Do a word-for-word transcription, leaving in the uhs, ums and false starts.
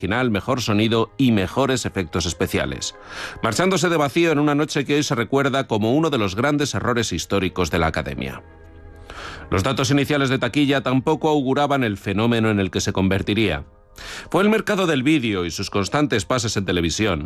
original, mejor sonido y mejores efectos especiales, marchándose de vacío en una noche que hoy se recuerda como uno de los grandes errores históricos de la Academia. Los datos iniciales de taquilla tampoco auguraban el fenómeno en el que se convertiría. Fue el mercado del vídeo y sus constantes pases en televisión